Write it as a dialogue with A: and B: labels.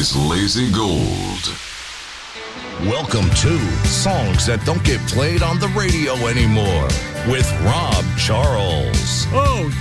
A: is Lazy Gold.
B: Welcome to Songs That Don't Get Played on the Radio Anymore with Rob Charles.
C: Oh,